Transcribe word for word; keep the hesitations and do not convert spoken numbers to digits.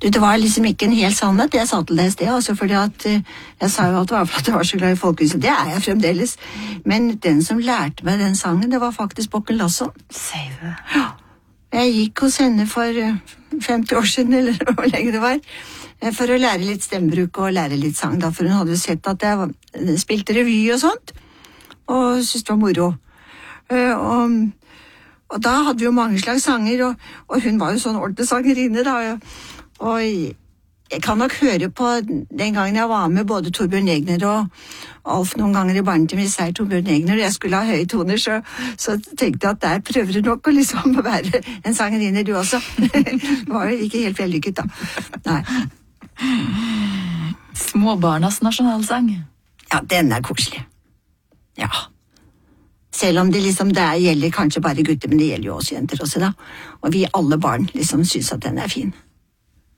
Du, det var liksom ikke en hel sannhet, jeg sa til deg i sted, altså fordi at uh, jeg sa jo at det var for at jeg var så glad i folkehuset, det er jeg fremdeles. Men den som lærte meg den sangen, det var faktisk Bokken Lasson. Sier du? Ja. Jeg gikk hos henne for uh, femti år siden, eller hvor lenge det var, uh, for å lære litt stemmebruk og lære litt sang, da, for hun hadde jo sett at jeg var, spilte revy og sånt, og syntes det var moro. Uh, og, og da hadde vi jo mange slags sanger, og, og hun var jo sånn ordentlig sangerinne, da, og, og jeg kan nok høre på den gangen jeg var med både Torbjørn Egner og Alf noen ganger i barnet til min sær Torbjørn Egner, og jeg skulle ha høye toner, så, så tenkte jeg at der prøver du nok å liksom være en sangerinne du også. Det var jo ikke helt vellykket da. Nei. Småbarnas nasjonalsang. Ja, den er koselig. Ja. Selv om det liksom, det gjelder kanskje bare gutter, men det gjelder jo også jenter også da. Og vi alle barn liksom synes at den er fin.